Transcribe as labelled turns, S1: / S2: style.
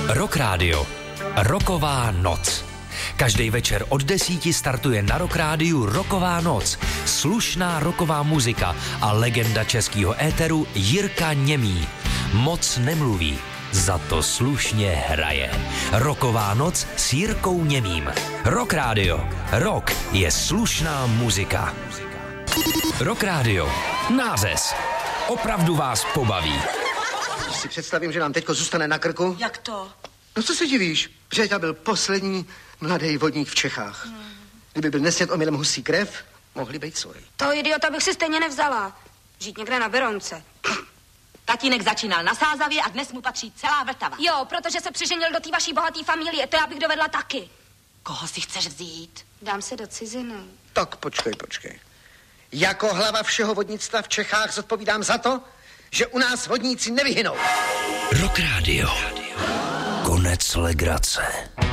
S1: Rock Radio. Rocková noc. Každý večer od 10 startuje na Rock Rádiu Rocková noc. Slušná rocková muzika a legenda českého éteru Jirka Němý. Moc nemluví, za to slušně hraje. Rocková noc s Jirkou Němým. Rock Radio. Rock je slušná muzika. Rock Radio. Nářez. Opravdu vás pobaví.
S2: Si představím, že nám teďko zůstane na krku.
S3: Jak to?
S2: No co se divíš? Břeťa byl poslední mladý vodník v Čechách. Kdyby byl nesnět omylem husí krev, mohli být svoji.
S4: Toho idiota bych si stejně nevzala. Žít někde na Berounce.
S3: Tatínek začínal na Sázavě a dnes mu patří celá Vltava.
S4: Jo, protože se přiženil do té vaší bohaté familie. To já bych dovedla taky.
S3: Koho si chceš vzít?
S4: Dám se do ciziny.
S2: Tak počkej. Jako hlava všeho vodnictva v Čechách zodpovídám za to, že u nás vodníci nevyhynou.
S1: Rock Radio. Konec legrace.